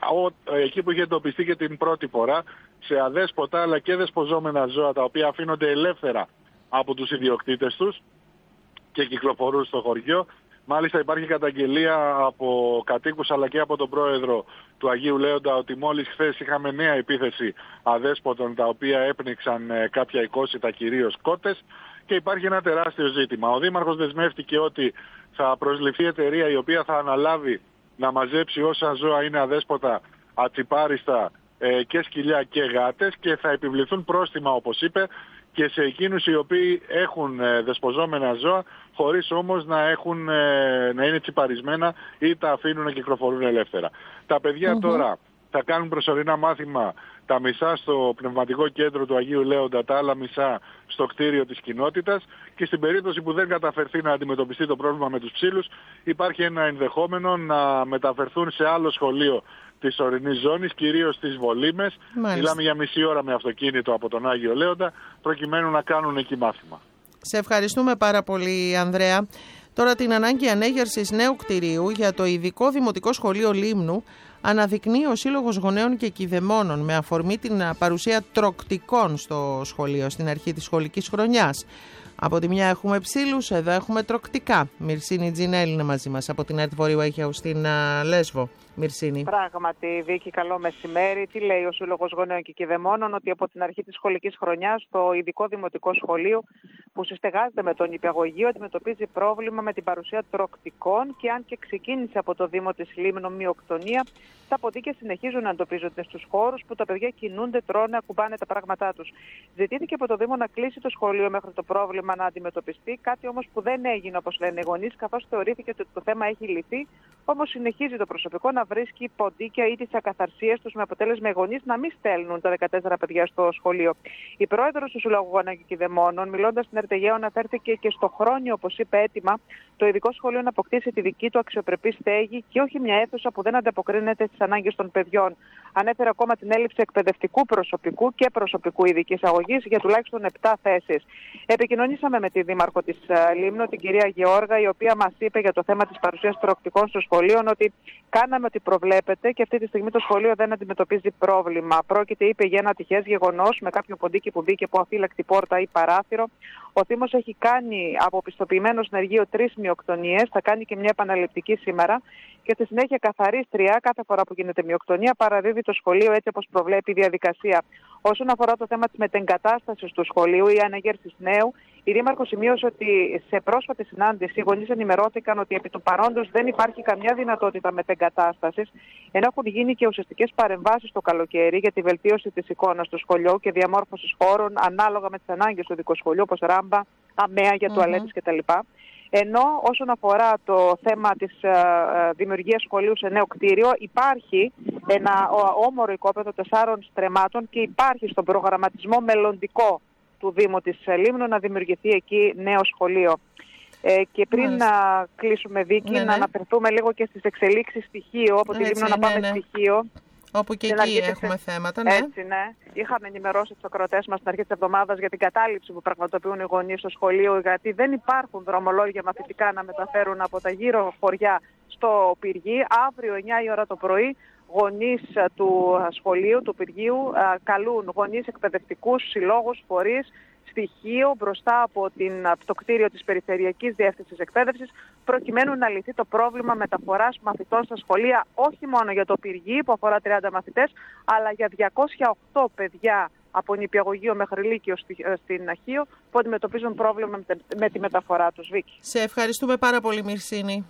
ο, εκεί που είχε εντοπιστεί και την πρώτη φορά, σε αδέσποτα αλλά και δεσποζόμενα ζώα τα οποία αφήνονται ελεύθερα από τους ιδιοκτήτες τους και κυκλοφορούν στο χωριό. Μάλιστα υπάρχει καταγγελία από κατοίκους αλλά και από τον πρόεδρο του Αγίου Λέοντα ότι μόλις χθες είχαμε νέα επίθεση αδέσποτων τα οποία έπνιξαν κάποια εικόσιτα κυρίως κότες και υπάρχει ένα τεράστιο ζήτημα. Ο Δήμαρχος δεσμεύτηκε ότι θα προσληφθεί εταιρεία η οποία θα αναλάβει να μαζέψει όσα ζώα είναι αδέσποτα, ατσιπάριστα ε, και σκυλιά και γάτες και θα επιβληθούν πρόστιμα όπως είπε και σε εκείνους οι οποίοι έχουν ε, δεσποζόμενα ζώα χωρίς όμως να, έχουν, ε, να είναι τσιπαρισμένα ή τα αφήνουν να κυκλοφορούν ελεύθερα. Τα παιδιά mm-hmm. τώρα θα κάνουν προσωρινά μάθημα, τα μισά στο πνευματικό κέντρο του Αγίου Λέοντα, τα άλλα μισά στο κτίριο της κοινότητας και στην περίπτωση που δεν καταφερθεί να αντιμετωπιστεί το πρόβλημα με τους ψήλους υπάρχει ένα ενδεχόμενο να μεταφερθούν σε άλλο σχολείο της ορεινής ζώνης, κυρίως στις Βολήμες. Μάλιστα. Μιλάμε για μισή ώρα με αυτοκίνητο από τον Άγιο Λέοντα προκειμένου να κάνουν εκεί μάθημα. Σε ευχαριστούμε πάρα πολύ, Ανδρέα. Τώρα την ανάγκη ανέγερσης νέου κτηρίου για το ειδικό Δημοτικό Σχολείο Λίμνου αναδεικνύει ο Σύλλογος Γονέων και Κηδεμόνων με αφορμή την παρουσία τροκτικών στο σχολείο στην αρχή της σχολικής χρονιάς. Από τη μια έχουμε ψήλους, εδώ έχουμε τροκτικά. Μυρσίνη Τζινέλη είναι μαζί μας από την ΕΡΤ Βορείου Αιγαίου στην uh, Λέσβο. Μυρσίνη. Πράγματι, Βίκη, καλό μεσημέρι. Τι λέει ο Σύλλογος Γονέων και Κηδεμόνων? Ότι από την αρχή της σχολικής χρονιάς το ειδικό δημοτικό σχολείο που συστεγάζεται με τον νηπιαγωγείο αντιμετωπίζει πρόβλημα με την παρουσία τροκτικών και αν και ξεκίνησε από το Δήμο της Λίμνου μειοκτονία, τα ποντίκια συνεχίζουν να εντοπίζονται στους χώρους που τα παιδιά κινούνται, τρώνε, ακουμπάνε τα πράγματά τους. Ζητήθηκε από το Δήμο να κλείσει το σχολείο μέχρι το πρόβλημα να αντιμετωπιστεί, κάτι όμως που δεν έγινε όπως λένε οι γονείς, καθώς θεωρήθηκε ότι το θέμα έχει λυθεί. Όμως συνεχίζει το προσωπικό να βρίσκει ποντίκια ή τις ακαθαρσίες τους με αποτέλεσμα οι γονείς να μην στέλνουν τα δεκατέσσερα παιδιά στο σχολείο. Η πρόεδρος του Συλλόγου Γονέων και Κηδεμόνων, μιλώντας στην ΕΡΤ Αιγαίου, αναφέρθηκε και στο χρόνιο, όπως είπε, έτοιμα το ειδικό σχολείο να αποκτήσει τη δική του αξιοπρεπή στέγη και όχι μια αίθουσα που δεν ανταποκρίνεται στις ανάγκες των παιδιών. Ανέφερε ακόμα την έλλειψη εκπαιδευτικού προσωπικού και προσωπικού ειδικής αγωγής για τουλάχιστον επτά θέσεις. Επικοινωνήσαμε με τη δήμαρχο της Λίμνου, την κυρία Γεώργα, η οποία μας είπε για το θέμα της παρουσίας τροκτικών στο σχολείο ότι κάναμε ό,τι προβλέπεται και αυτή τη στιγμή το σχολείο δεν αντιμετωπίζει πρόβλημα. Πρόκειται, είπε, για ένα ατυχές γεγονός με κάποιο ποντίκι που μπήκε από αφύλακτη πόρτα ή παράθυρο. Ο Δήμος έχει κάνει από πιστοποιημένο συνεργείο τρεις μειοκτονίες, θα κάνει και μια επαναληπτική σήμερα και στη συνέχεια καθαρίστρια κάθε φορά που γίνεται μειοκτονία παραδίδει το σχολείο έτσι όπως προβλέπει η διαδικασία. Όσον αφορά το θέμα της μετεγκατάστασης του σχολείου ή ανεγέρσης νέου, η Δήμαρχος σημείωσε ότι σε πρόσφατη συνάντηση οι γονείς ενημερώθηκαν ότι επί του παρόντος δεν υπάρχει καμιά δυνατότητα μετεγκατάστασης, ενώ έχουν γίνει και ουσιαστικές παρεμβάσεις το καλοκαίρι για τη βελτίωση της εικόνας του σχολείου και διαμόρφωσης χώρων ανάλογα με τις ανάγκες του ειδικού σχολείου, όπως ράμπα, αμαία για τουαλέτες mm-hmm. κτλ. Ενώ όσον αφορά το θέμα της uh, δημιουργίας σχολείου σε νέο κτίριο, υπάρχει ένα όμορο οικόπεδο τεσσάρων στρεμμάτων και υπάρχει στον προγραμματισμό μελλοντικό του Δήμου της Λίμνου να δημιουργηθεί εκεί νέο σχολείο. Ε, και πριν Μάλιστα. να κλείσουμε, Βίκη, ναι, ναι. να αναφερθούμε λίγο και στις εξελίξεις στοιχείου, από τη Λίμνο να πάμε ναι, ναι. στοιχείο. Όπου και εκεί έχουμε σε... θέματα, ναι. Έτσι, ναι. Είχαμε ενημερώσει τους ακροατές μας στην αρχή της εβδομάδας για την κατάληψη που πραγματοποιούν οι γονείς στο σχολείο, γιατί δεν υπάρχουν δρομολόγια μαθητικά να μεταφέρουν από τα γύρω χωριά στο Πυργή. Αύριο εννιά η ώρα το πρωί, γονείς του σχολείου, του Πυργίου, καλούν γονείς, εκπαιδευτικούς, συλλόγους, φορείς, στοιχείο μπροστά από, την, από το κτίριο της Περιφερειακής Διεύθυνσης Εκπαίδευσης, προκειμένου να λυθεί το πρόβλημα μεταφοράς μαθητών στα σχολεία, όχι μόνο για το Πυργή που αφορά τριάντα μαθητές, αλλά για διακόσια οκτώ παιδιά από νηπιαγωγείο μέχρι λύκειο στην Αχείο που αντιμετωπίζουν πρόβλημα με τη μεταφορά τους. Βίκη. Σε ευχαριστούμε πάρα πολύ, Μυρσίνη.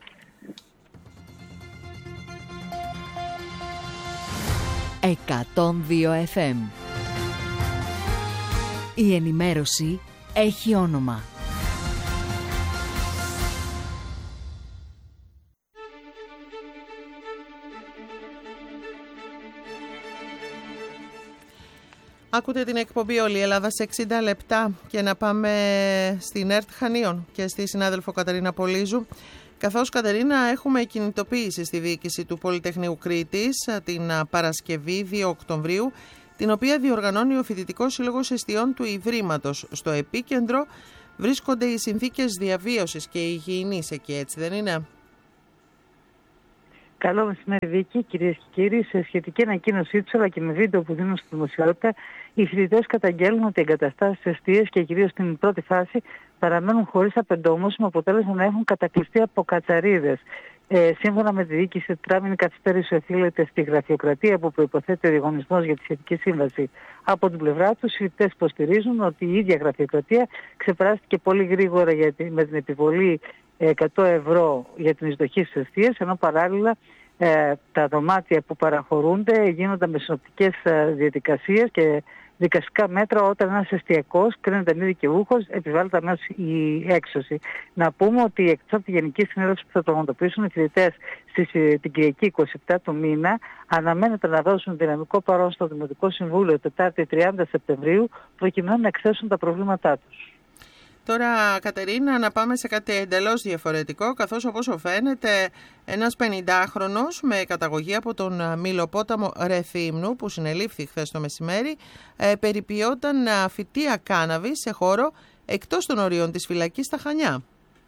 εκατόν δύο εφ εμ. Η ενημέρωση έχει όνομα. Ακούτε την εκπομπή Όλη η Ελλάδα σε εξήντα λεπτά και να πάμε στην ΕΡΤ Χανίων και στη συνάδελφο Κατερίνα Πολύζου. Καθώς, Κατερίνα, έχουμε κινητοποίηση στη διοίκηση του Πολυτεχνείου Κρήτης την Παρασκευή δύο Οκτωβρίου, την οποία διοργανώνει ο Φοιτητικός Σύλλογος Εστιών του Ιδρύματος. Στο επίκεντρο βρίσκονται οι συνθήκες διαβίωσης και υγιεινής εκεί, έτσι δεν είναι? Καλό μεσημέρι, Βίκη, κυρίες και κύριοι. Σε σχετική ανακοίνωσή του, αλλά και με βίντεο που δίνουν στη δημοσιότητα, οι φοιτητές καταγγέλνουν ότι οι εγκαταστάσεις εστίες και κυρίως στην πρώτη φάση παραμένουν χωρίς απεντόμωση, με αποτέλεσμα να έχουν κατακλειστεί από κατσαρίδες. Ε, σύμφωνα με τη διοίκηση, τετράμινη καθυστέρηση οφείλεται στη γραφειοκρατία που προϋποθέτει ο διαγωνισμός για τη σχετική σύμβαση. Από την πλευρά τους, οι φοιτητές υποστηρίζουν ότι η ίδια γραφειοκρατία ξεπεράστηκε πολύ γρήγορα για τη, με την επιβολή εκατό ευρώ για την εισδοχή στις εστίες, ενώ παράλληλα ε, τα δωμάτια που παραχωρούνται γίνονται με συνοπτικές ε, διαδικασίες και δικαστικά μέτρα όταν ένας εστιακός κρίνεται μη δικαιούχος, επιβάλλεται αμέσως η έξωση. Να πούμε ότι εκτός από τη Γενική Συνέλευση που θα πραγματοποιήσουν οι φοιτητές την Κυριακή είκοσι επτά του μήνα, αναμένεται να δώσουν δυναμικό παρόν στο Δημοτικό Συμβούλιο Τετάρτη τριάντα Σεπτεμβρίου, προκειμένου να εκθέσουν τα προβλήματά τους. Τώρα, Κατερίνα, να πάμε σε κάτι εντελώς διαφορετικό, καθώς όπως φαίνεται ένας πενηντάχρονος με καταγωγή από τον Μυλοπόταμο Ρεθύμνου, που συνελήφθη χθες το μεσημέρι, ε, περιποιόταν φυτεία κάναβης σε χώρο εκτός των ορίων της φυλακής στα Χανιά.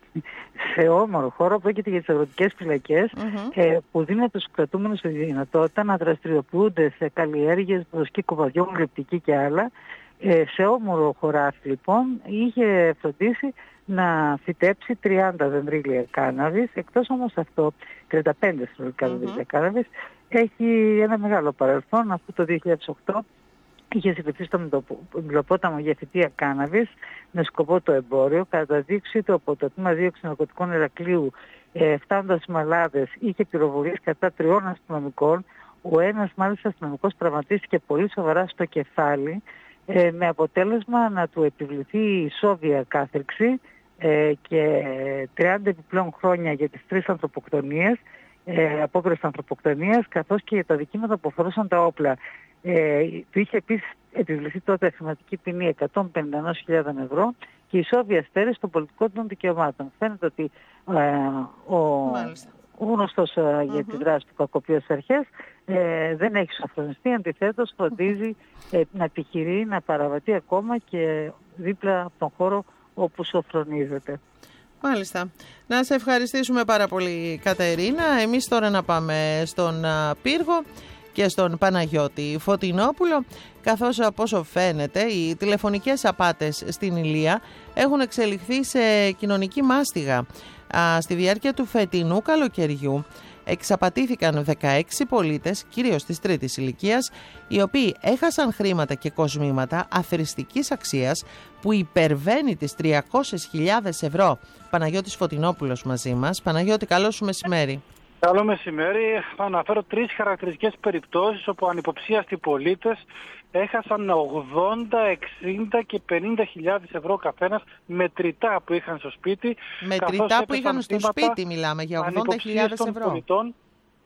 Σε όμορο χώρο, πρόκειται για τις αγροτικές φυλακές, mm-hmm. ε, που δίνουν στους κρατούμενους τη δυνατότητα να δραστηριοποιούνται σε καλλιέργειες, προσκή κοπαδιών, γλυπτική και άλλα. Ε, σε όμορο χωράφι λοιπόν είχε φροντίσει να φυτέψει τριάντα δεντρίλια κάναβης, εκτός όμως αυτό, τριάντα πέντε συνολικά δεντρίλια mm-hmm. κάναβης, έχει ένα μεγάλο παρελθόν, αφού το δύο χιλιάδες οκτώ είχε συλληφθεί στο Μυλοπόταμο για φυτεία κάναβης με σκοπό το εμπόριο. Κατά δείξη του από το τμήμα δίωξη ναρκωτικών Ηρακλείου, ε, φτάνοντας στις Μαλάδες, είχε πυροβολίες κατά τριών αστυνομικών. Ο ένας μάλιστα αστυνομικός τραυματίστηκε πολύ σοβαρά στο κεφάλι, Ε, με αποτέλεσμα να του επιβληθεί ισόβια κάθερξη ε, και τριάντα επιπλέον χρόνια για τις τρεις ανθρωποκτονίες, ε, απόπειρες ανθρωποκτονίας, καθώς και για τα δικήματα που αφορούσαν τα όπλα. Ε, του είχε επίσης επιβληθεί τότε χρηματική ποινή εκατόν πενήντα ενός χιλιάδων ευρώ και ισόβια στέρηση των πολιτικών των δικαιωμάτων. Φαίνεται ότι ε, ο... Μάλιστα. Ο γνωστός uh, για τη δράση του κακοποιός στις αρχές ε, δεν έχει σοφρονιστεί, αντιθέτως φροντίζει ε, να επιχειρεί, να παραβατεί ακόμα και δίπλα από τον χώρο όπου σοφρονίζεται. Μάλιστα. Να σε ευχαριστήσουμε πάρα πολύ, Κατερίνα. Εμείς τώρα να πάμε στον uh, Πύργο και στον Παναγιώτη Φωτεινόπουλο, καθώς από όσο φαίνεται οι τηλεφωνικές απάτες στην Ηλία έχουν εξελιχθεί σε κοινωνική μάστιγα. Στη διάρκεια του φετινού καλοκαιριού εξαπατήθηκαν δεκαέξι πολίτες, κυρίως της τρίτης ηλικίας, οι οποίοι έχασαν χρήματα και κοσμήματα αθρηστικής αξίας που υπερβαίνει τις τριακόσιες χιλιάδες ευρώ. Παναγιώτης Φωτεινόπουλος μαζί μας. Παναγιώτη, καλό σου μεσημέρι. Καλό μεσημέρι. Θα αναφέρω τρεις χαρακτηριστικές περιπτώσεις όπου ανυποψίαστοι πολίτες έχασαν ογδόντα, εξήντα και πενήντα χιλιάδες ευρώ καθένας μετρητά που είχαν στο σπίτι. Μετρητά που είχαν στο σπίτι μιλάμε για ογδόντα χιλιάδες ευρώ. Πολιτών.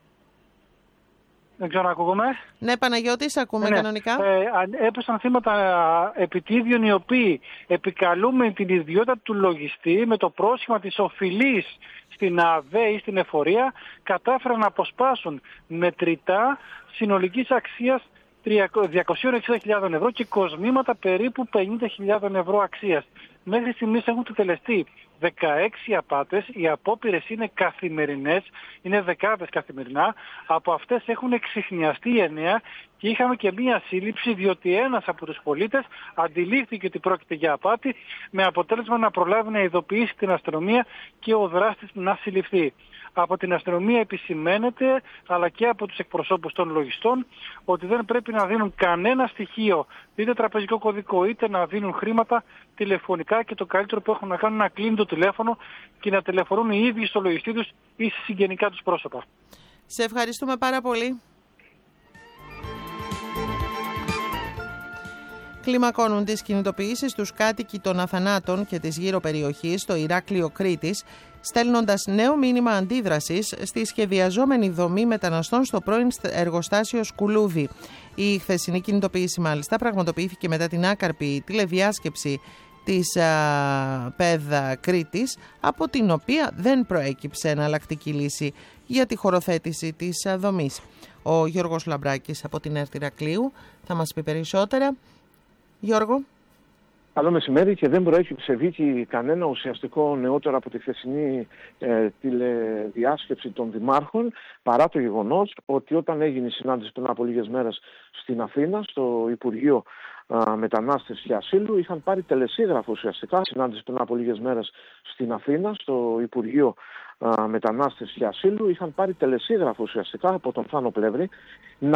Δεν ξέρω να ακούγομαι. Ναι, Παναγιώτη, σε ακούμε ναι, κανονικά. Ε, έπεσαν θύματα επιτίδιων οι οποίοι, επικαλούμενοι την ιδιότητα του λογιστή με το πρόσχημα της οφειλής στην ΑΔΕ ή στην εφορία, κατάφεραν να αποσπάσουν μετρητά συνολικής αξίας διακόσιες εξήντα χιλιάδες ευρώ και κοσμήματα περίπου πενήντα χιλιάδες ευρώ αξίας. Μέχρι στιγμής έχουν τελεστεί δεκαέξι απάτες, οι απόπειρες είναι καθημερινές, είναι δεκάδες καθημερινά, από αυτές έχουν εξιχνιαστεί εννέα και είχαμε και μία σύλληψη διότι ένας από τους πολίτες αντιλήφθηκε ότι πρόκειται για απάτη, με αποτέλεσμα να προλάβει να ειδοποιήσει την αστυνομία και ο δράστης να συλληφθεί. Από την αστυνομία επισημαίνεται, αλλά και από τους εκπροσώπους των λογιστών, ότι δεν πρέπει να δίνουν κανένα στοιχείο, είτε τραπεζικό κωδικό, είτε να δίνουν χρήματα τηλεφωνικά, και το καλύτερο που έχουν να κάνουν να κλείνουν το τηλέφωνο και να τηλεφωνούν οι ίδιοι στο λογιστή τους ή σε συγγενικά τους πρόσωπα. Σε ευχαριστούμε πάρα πολύ. Κλιμακώνουν τις κινητοποιήσεις τους κάτοικοι των Αθανάτων και της γύρω περιοχής στο Ηράκλειο Κρήτης, στέλνοντας νέο μήνυμα αντίδρασης στη σχεδιαζόμενη δομή μεταναστών στο πρώην εργοστάσιο Σκουλούδι. Η χθεσινή κινητοποίηση μάλιστα πραγματοποιήθηκε μετά την άκαρπη τηλεδιάσκεψη της α, ΠΕΔ Κρήτης, από την οποία δεν προέκυψε εναλλακτική λύση για τη χωροθέτηση της α, δομής. Ο Γιώργος Λαμπράκης από την ΕΡΤ Ηρακλείου θα μας πει περισσότερα. Γιώργο. Καλό μεσημέρι και δεν προέκυψε Βίκη κανένα ουσιαστικό νεότερο από τη χθεσινή ε, τηλεδιάσκεψη των δημάρχων, παρά το γεγονός ότι όταν έγινε η συνάντηση πριν από λίγες μέρες στην Αθήνα, στο Υπουργείο α, Μετανάστευσης και Ασύλου, είχαν πάρει τελεσίγραφο ουσιαστικά, συνάντηση πριν από λίγες μέρες στην Αθήνα, στο Υπουργείο α, Μετανάστευσης και Ασύλου, είχαν πάρει τελεσίγραφο ουσιαστικά από τον Θάνο Πλεύρη